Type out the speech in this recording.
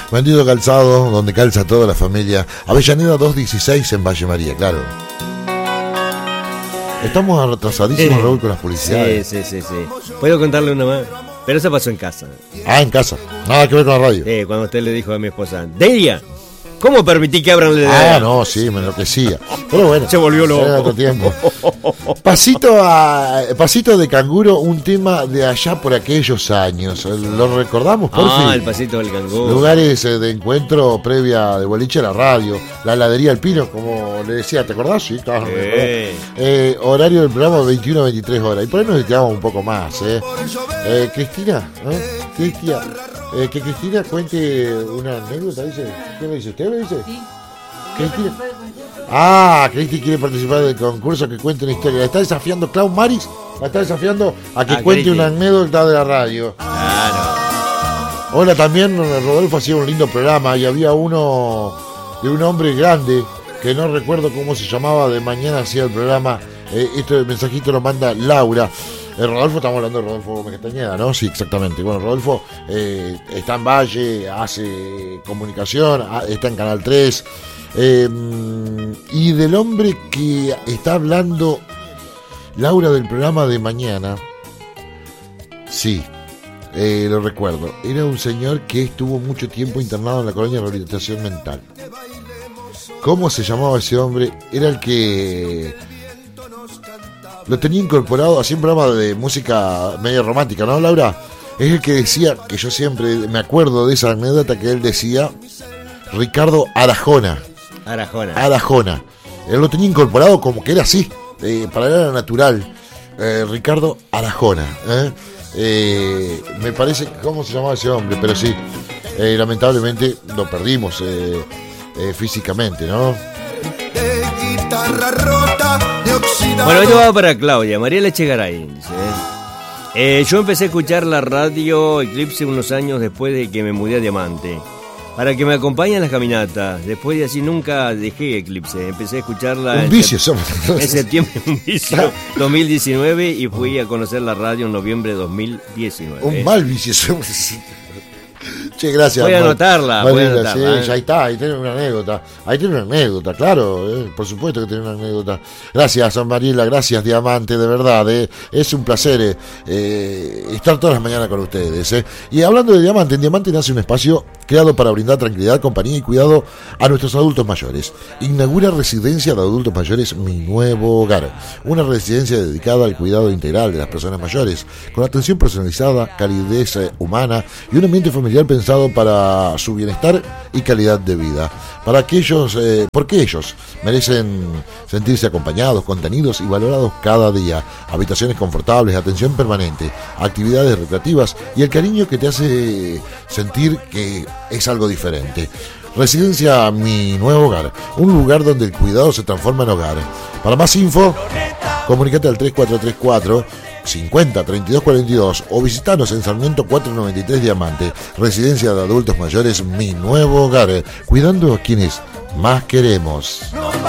Bendito Calzado, donde calza toda la familia. Avellaneda 216 en Valle María, claro. Estamos retrasadísimos, Raúl, con las publicidades. Sí. ¿Puedo contarle una más? Pero eso pasó en casa. Ah, en casa. Nada que ver con la radio. Cuando usted le dijo a mi esposa, Delia, ¿cómo permití que abran la... Ah, no, sí, me enloquecía. Pero bueno. Se volvió loco. Era otro tiempo. Pasito de Canguro, un tema de allá por aquellos años. ¿Lo recordamos, por fin? El pasito del canguro. Lugares de encuentro previa de boliche a la radio. La heladería El Pino, como le decía, ¿te acordás? Sí, claro. Horario del programa 21 a 23 horas. Y por ahí nos quedamos un poco más. Cristina, Cristian. Que Cristina cuente una anécdota, dice. ¿Qué me dice? ¿Usted me dice? Sí. Cristina. Ah, Cristi quiere participar del concurso, que cuente una historia. La está desafiando Clau Maris, la está desafiando a que cuente Cristi. una anécdota de la radio. Claro. Hola, también Rodolfo hacía un lindo programa y había uno de un hombre grande que no recuerdo cómo se llamaba, de mañana hacía el programa. Este mensajito lo manda Laura. Rodolfo, estamos hablando de Rodolfo Gómez Castañeda, ¿no? Sí, exactamente. Bueno, Rodolfo está en Valle, hace comunicación, está en Canal 3. Y del hombre que está hablando Laura del programa de mañana, sí, lo recuerdo. Era un señor que estuvo mucho tiempo internado en la colonia de rehabilitación mental. ¿Cómo se llamaba ese hombre? Era el que lo tenía incorporado, hacía un programa de música media romántica, ¿no, Laura? Es el que decía, que yo siempre me acuerdo de esa anécdota que él decía, Ricardo Arajona. Él lo tenía incorporado como que era así, para él era natural. Ricardo Arajona. Me parece, ¿cómo se llamaba ese hombre? Pero sí, lamentablemente lo perdimos físicamente, ¿no? Bueno, esto va para Claudia, María Lechegaray. Dice, yo empecé a escuchar la radio Eclipse unos años después de que me mudé a Diamante, para que me acompañen en las caminatas. Después de así nunca dejé Eclipse. Empecé a escucharla un vicio, en septiembre, un vicio, 2019, y fui a conocer la radio en noviembre de 2019. Un mal vicio. Che, gracias. Voy a anotarla. Sí, ya está, ahí tiene una anécdota, claro, por supuesto que tiene una anécdota. Gracias, Mariela, gracias, Diamante, de verdad, es un placer estar todas las mañanas con ustedes. Y hablando de Diamante, en Diamante nace un espacio creado para brindar tranquilidad, compañía y cuidado a nuestros adultos mayores. Inaugura Residencia de Adultos Mayores Mi Nuevo Hogar, una residencia dedicada al cuidado integral de las personas mayores, con atención personalizada, calidez humana y un ambiente familiar pensado para su bienestar y calidad de vida. Porque ellos merecen sentirse acompañados, contenidos y valorados cada día. Habitaciones confortables, atención permanente, actividades recreativas y el cariño que te hace sentir que es algo diferente. Residencia Mi Nuevo Hogar, un lugar donde el cuidado se transforma en hogar. Para más info, comunícate al 3434 50 32 42 o visitanos en Sarmiento 493 Diamante. Residencia de Adultos Mayores Mi Nuevo Hogar, cuidando a quienes más queremos.